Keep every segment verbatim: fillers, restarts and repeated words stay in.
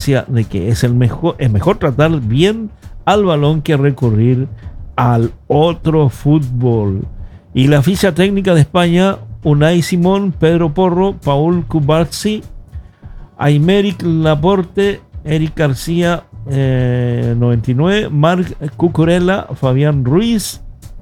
conciencia de que es, el mejor, es mejor tratar bien al balón que recurrir al otro fútbol. Y la ficha técnica de España: Unai Simón, Pedro Porro, Paul Cubarsí, Aymeric Laporte, Eric García, eh, noventa y nueve, Marc Cucurella, Fabián Ruiz,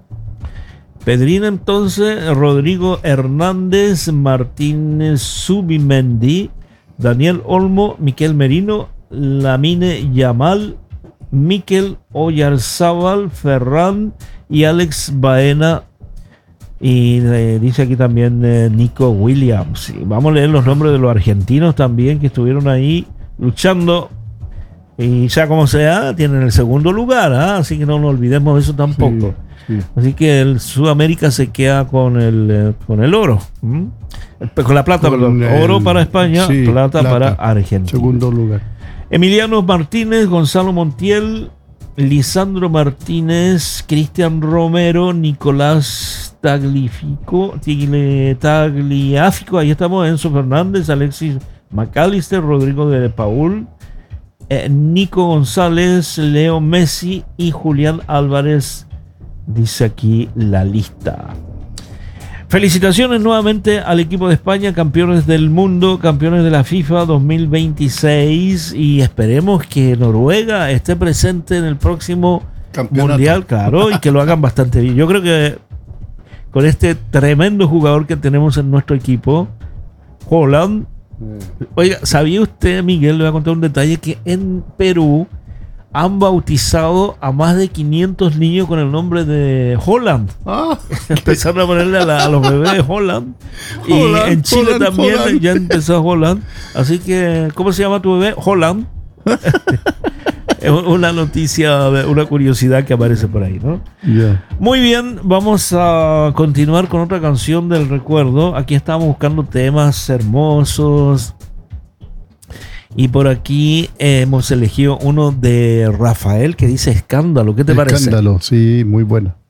Pedrín entonces, Rodrigo Hernández, Martínez Zubimendi, Daniel Olmo, Miquel Merino, Lamine Yamal, Mikel Oyarzábal, Ferran y Alex Baena. Y eh, dice aquí también eh, Nico Williams. Y vamos a leer los nombres de los argentinos también que estuvieron ahí luchando. Y sea como sea, tienen el segundo lugar, ¿eh? Así que no nos olvidemos de eso tampoco. Sí, sí. Así que el Sudamérica se queda con el, eh, con el oro. ¿Mm? Con la plata, con perdón. El, oro para España, sí, plata, plata para Argentina. Segundo lugar. Emiliano Martínez, Gonzalo Montiel, Lisandro Martínez, Cristian Romero, Nicolás Tagliafico, Tagliafico, ahí estamos, Enzo Fernández, Alexis McAllister, Rodrigo de Paul, eh, Nico González, Leo Messi y Julián Álvarez, dice aquí la lista. Felicitaciones nuevamente al equipo de España, campeones del mundo, campeones de la FIFA dos mil veintiséis, y esperemos que Noruega esté presente en el próximo Campeonato. Mundial, claro, y que lo hagan bastante bien. Yo creo que con este tremendo jugador que tenemos en nuestro equipo, Haaland, oiga, ¿sabía usted, Miguel? Le voy a contar un detalle, que en Perú han bautizado a más de quinientos niños con el nombre de Haaland. Ah. Empezaron a ponerle a, la, a los bebés Haaland. Y Holland, en Chile Holland, también Holland. Ya empezó Haaland. Así que, ¿cómo se llama tu bebé? Haaland. Es una noticia, una curiosidad que aparece por ahí, ¿no? Yeah. Muy bien, vamos a continuar con otra canción del recuerdo. Aquí estamos buscando temas hermosos. Y por aquí eh, hemos elegido uno de Rafael que dice Escándalo. ¿Qué te Escándalo, parece? Escándalo, sí, muy buena.